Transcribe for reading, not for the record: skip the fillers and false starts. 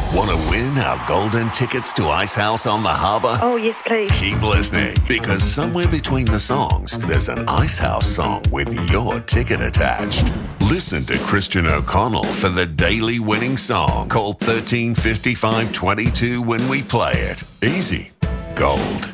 Want to win our golden tickets to Icehouse on the Harbour? Oh, yes, please. Keep listening, because somewhere between the songs, there's an Icehouse song with your ticket attached. Listen to Christian O'Connell for the daily winning song. Call 135522 when we play it. Easy. Gold.